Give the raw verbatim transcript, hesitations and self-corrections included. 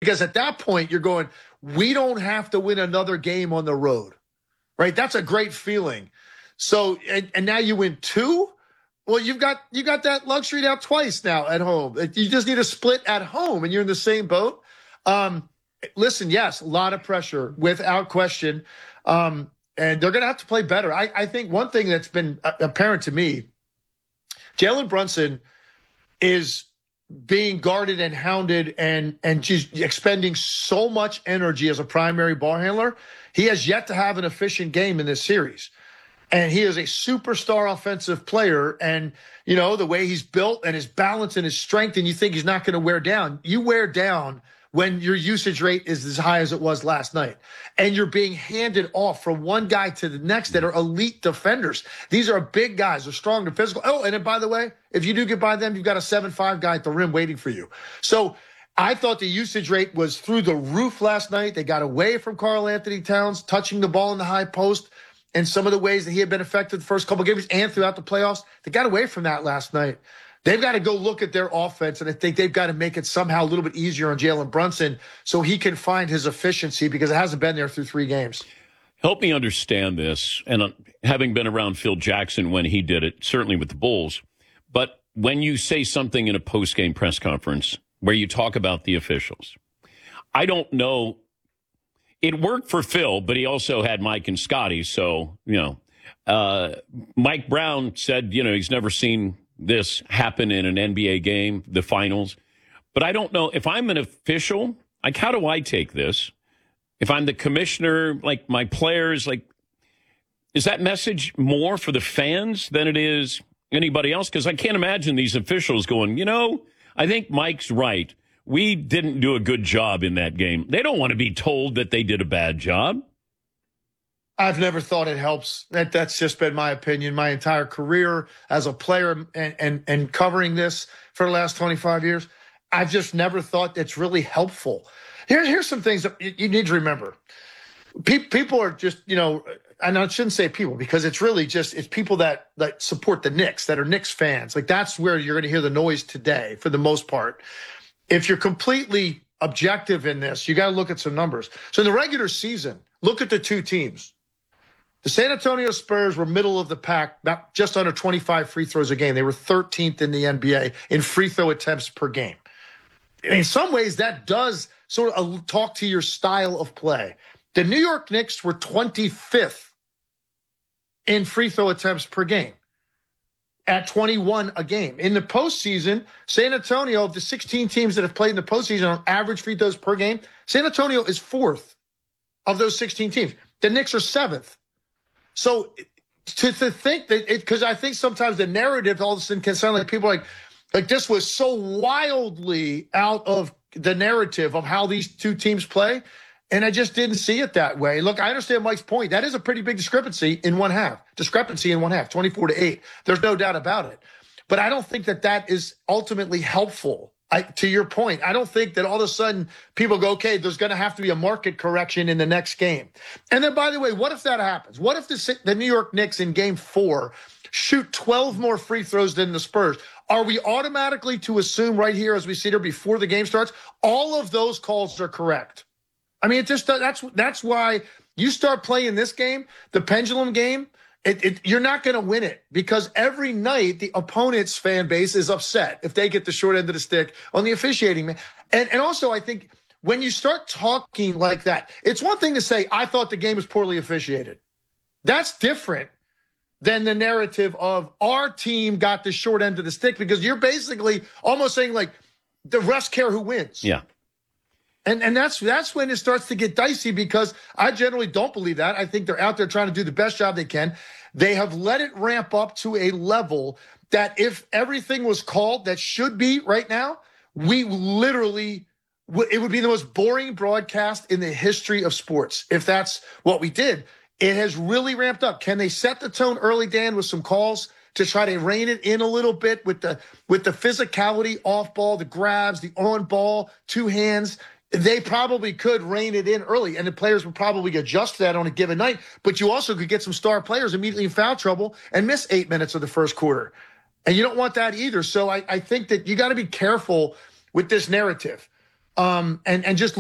Because at that point, you're going, we don't have to win another game on the road, right? That's a great feeling. So, and, and now you win two? Well, you've got you got that luxury now twice now at home. You just need a split at home, and you're in the same boat. Um, listen, yes, a lot of pressure, without question. Um, and they're going to have to play better. I, I think one thing that's been apparent to me, Jalen Brunson is being guarded and hounded and, and just expending so much energy as a primary ball handler. He has yet to have an efficient game in this series. And he is a superstar offensive player. And, you know, the way he's built and his balance and his strength, and you think he's not going to wear down. You wear down when your usage rate is as high as it was last night. And you're being handed off from one guy to the next that are elite defenders. These are big guys. They're strong and physical. Oh, and then, by the way, if you do get by them, you've got a seven five guy at the rim waiting for you. So I thought the usage rate was through the roof last night. They got away from Karl Anthony Towns, touching the ball in the high post. And some of the ways that he had been effective the first couple of games and throughout the playoffs, they got away from that last night. They've got to go look at their offense, and I think they've got to make it somehow a little bit easier on Jalen Brunson so he can find his efficiency, because it hasn't been there through three games. Help me understand this, and uh, having been around Phil Jackson when he did it, certainly with the Bulls, but when you say something in a post-game press conference where you talk about the officials, I don't know. It worked for Phil, but he also had Mike and Scotty. So, you know, uh, Mike Brown said, you know, he's never seen this happen in an N B A game, the finals. But I don't know if I'm an official, like, how do I take this? If I'm the commissioner, like my players, like, is that message more for the fans than it is anybody else? Because I can't imagine these officials going, you know, I think Mike's right. We didn't do a good job in that game. They don't want to be told that they did a bad job. I've never thought it helps. That That's just been my opinion my entire career as a player and, and, and covering this for the last twenty-five years. I've just never thought it's really helpful. Here, here's some things that you, you need to remember. Pe- people are just, you know, and I shouldn't say people, because it's really just, it's people that, that support the Knicks, that are Knicks fans. Like, that's where you're going to hear the noise today for the most part. If you're completely objective in this, you got to look at some numbers. So in the regular season, look at the two teams. The San Antonio Spurs were middle of the pack, about just under twenty-five free throws a game. They were thirteenth in the N B A in free throw attempts per game. In some ways, that does sort of talk to your style of play. The New York Knicks were twenty-fifth in free throw attempts per game, at twenty-one a game. In the postseason, San Antonio, of the sixteen teams that have played in the postseason on average free throws per game, San Antonio is fourth of those sixteen teams. The Knicks are seventh. So to, to think that it, because I think sometimes the narrative all of a sudden can sound like people like, like this was so wildly out of the narrative of how these two teams play. And I just didn't see it that way. Look, I understand Mike's point. That is a pretty big discrepancy in one half. Discrepancy in one half, twenty-four to eight. There's no doubt about it. But I don't think that that is ultimately helpful. I, to your point, I don't think that all of a sudden people go, okay, there's going to have to be a market correction in the next game. And then, by the way, what if that happens? What if the, the New York Knicks in game four shoot twelve more free throws than the Spurs? Are we automatically to assume right here as we sit here before the game starts, all of those calls are correct? I mean, it just that's that's why you start playing this game, the pendulum game. It, it, you're not going to win it, because every night the opponent's fan base is upset if they get the short end of the stick on the officiating. And and also, I think when you start talking like that, it's one thing to say, I thought the game was poorly officiated. That's different than the narrative of our team got the short end of the stick, because you're basically almost saying, like, the refs care who wins. Yeah. And and that's that's when it starts to get dicey, because I generally don't believe that. I think they're out there trying to do the best job they can. They have let it ramp up to a level that if everything was called that should be right now, we literally, it would be the most boring broadcast in the history of sports if that's what we did. It has really ramped up. Can they set the tone early, Dan, with some calls to try to rein it in a little bit with the with the physicality off ball, the grabs, the on ball, two hands? They probably could rein it in early, and the players would probably adjust to that on a given night. But you also could get some star players immediately in foul trouble and miss eight minutes of the first quarter. And you don't want that either. So I, I think that you got to be careful with this narrative um, and, and just